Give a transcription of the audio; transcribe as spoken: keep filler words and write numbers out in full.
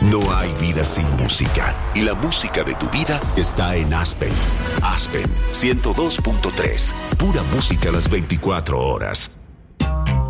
No hay vida sin música, y la música de tu vida está en Aspen. Aspen ciento dos punto tres, pura música las veinticuatro horas.